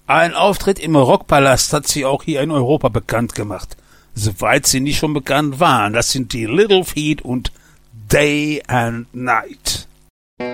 Ein Auftritt im Rockpalast hat sie auch hier in Europa bekannt gemacht. Soweit sie nicht schon bekannt waren. Das sind die Little Feat und Day and Night.